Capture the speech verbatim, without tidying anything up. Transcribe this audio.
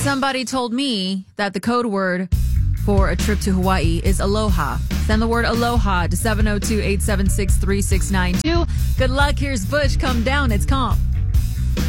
Somebody told me that the code word for a trip to Hawaii is aloha. Send the word aloha to seven oh two, eight seven six, three six nine two. Good luck. Here's Bush. Come down. It's Calm.